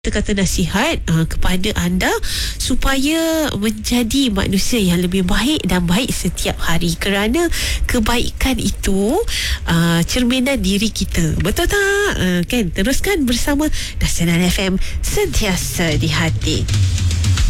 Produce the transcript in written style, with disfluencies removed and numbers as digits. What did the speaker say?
kita kata nasihat kepada anda supaya menjadi manusia yang lebih baik dan baik setiap hari, kerana kebaikan itu cerminan diri kita. Betul tak? Kan? Teruskan bersama Nasional FM, sentiasa di hati.